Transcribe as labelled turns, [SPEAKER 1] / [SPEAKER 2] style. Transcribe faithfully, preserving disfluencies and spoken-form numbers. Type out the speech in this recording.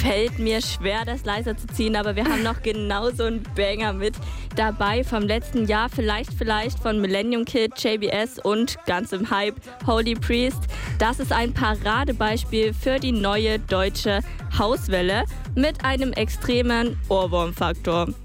[SPEAKER 1] fällt mir schwer, das leiser zu ziehen, aber wir haben noch genau so einen Banger mit dabei vom letzten Jahr. Vielleicht, vielleicht von Millennium Kid, J B S und ganz im Hype Holy Priest. Das ist ein Paradebeispiel für die neue deutsche Hauswelle mit einem extremen Ohrwurmfaktor.